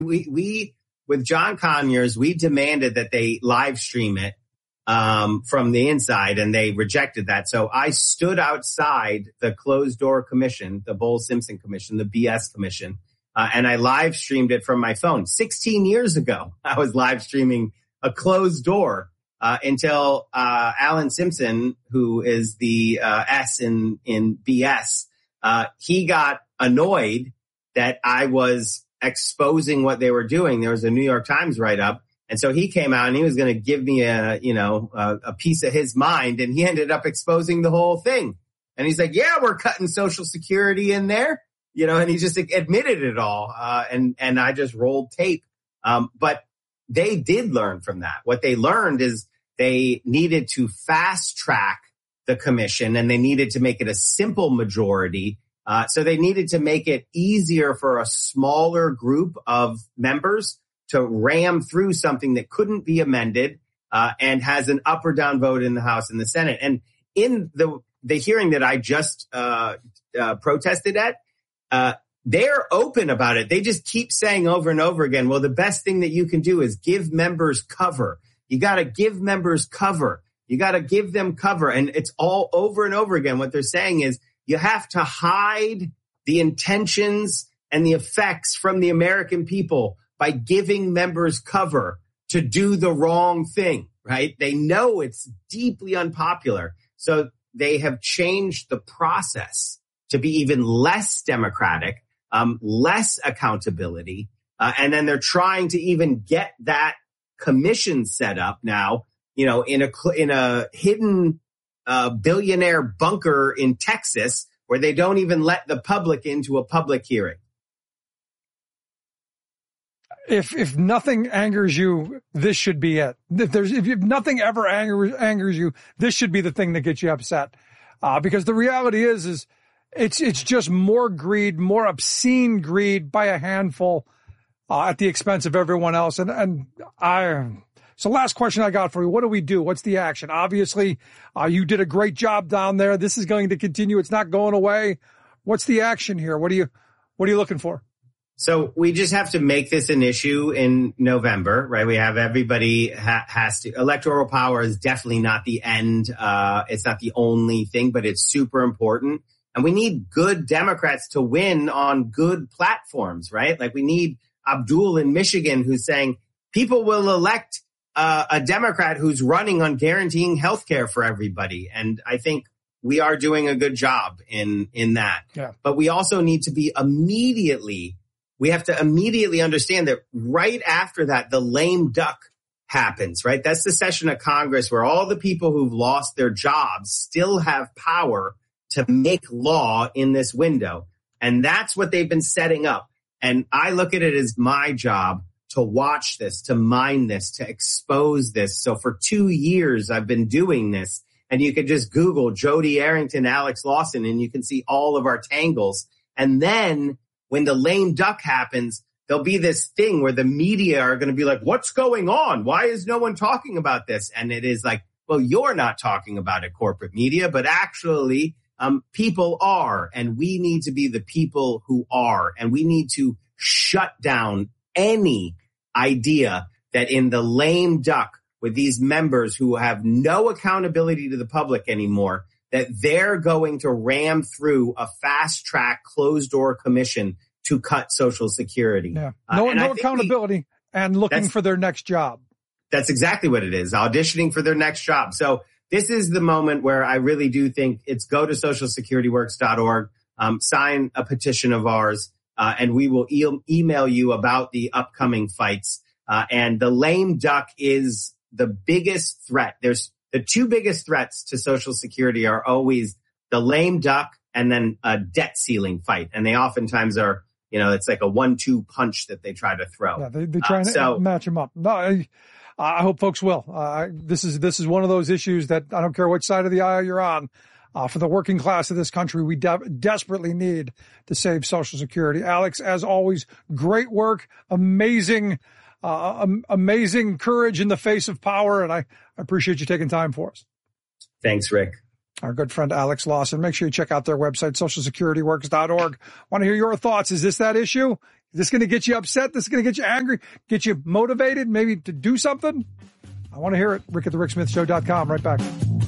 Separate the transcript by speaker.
Speaker 1: we with John Conyers, we demanded that they live stream it from the inside, and they rejected that. So I stood outside the closed door commission, the Bowles-Simpson commission, the BS commission, and I live streamed it from my phone. 16 years ago, I was live streaming a closed door until Alan Simpson, who is the S in BS, he got annoyed that I was exposing what they were doing. There was a New York Times write-up. And so he came out and he was going to give me a piece of his mind, and he ended up exposing the whole thing. And he's like, yeah, we're cutting Social Security in there, and he just admitted it all. And I just rolled tape. But they did learn from that. What they learned is they needed to fast track the commission, and they needed to make it a simple majority. So they needed to make it easier for a smaller group of members to ram through something that couldn't be amended and has an up or down vote in the House and the Senate. And in the hearing that I just protested at, they're open about it. They just keep saying over and over again, well, the best thing that you can do is give members cover. You got to give members cover. You got to give them cover. And it's all over and over again. What they're saying is you have to hide the intentions and the effects from the American people by giving members cover to do the wrong thing, right? They know it's deeply unpopular. So they have changed the process to be even less democratic, less accountability. And then they're trying to even get that commission set up now, in a hidden billionaire bunker in Texas where they don't even let the public into a public hearing.
Speaker 2: If nothing angers you, this should be it. If nothing ever angers you, this should be the thing that gets you upset. Because the reality is it's just more greed, more obscene greed by a handful, at the expense of everyone else. So last question I got for you. What do we do? What's the action? Obviously, you did a great job down there. This is going to continue. It's not going away. What's the action here? What are you looking for?
Speaker 1: So we just have to make this an issue in November, right? We have everybody has to. Electoral power is definitely not the end. It's not the only thing, but it's super important. And we need good Democrats to win on good platforms, right? Like we need Abdul in Michigan who's saying people will elect a Democrat who's running on guaranteeing health care for everybody. And I think we are doing a good job in that. Yeah. But we also need to we have to immediately understand that right after that, the lame duck happens, right? That's the session of Congress where all the people who've lost their jobs still have power to make law in this window. And that's what they've been setting up. And I look at it as my job to watch this, to mine this, to expose this. So for 2 years, I've been doing this. And you could just Google Jody Arrington, Alex Lawson, and you can see all of our tangles. And then when the lame duck happens, there'll be this thing where the media are going to be like, what's going on? Why is no one talking about this? And it is like, well, you're not talking about it, corporate media, but actually people are. And we need to be the people who are. And we need to shut down any idea that in the lame duck with these members who have no accountability to the public anymore, that they're going to ram through a fast track closed door commission to cut Social Security.
Speaker 2: Yeah. No accountability and looking for their next job.
Speaker 1: That's exactly what it is. Auditioning for their next job. So this is the moment where I really do think it's go to socialsecurityworks.org, sign a petition of ours, and we will email you about the upcoming fights. And the lame duck is the biggest threat. There's the two biggest threats to Social Security are always the lame duck and then a debt ceiling fight. And they oftentimes are, it's like a 1-2 punch that they try to throw.
Speaker 2: Yeah, they try to match them up. No, I hope folks will. This is one of those issues that I don't care which side of the aisle you're on. For the working class of this country, we desperately need to save Social Security. Alex, as always, great work, amazing courage in the face of power, and I appreciate you taking time for us.
Speaker 1: Thanks, Rick.
Speaker 2: Our good friend Alex Lawson. Make sure you check out their website, socialsecurityworks.org. Want to hear your thoughts? Is this that issue? this going to get you upset? This is going to get you angry, get you motivated maybe to do something? I want to hear it. Rick at the RickSmithShow.com. Right back.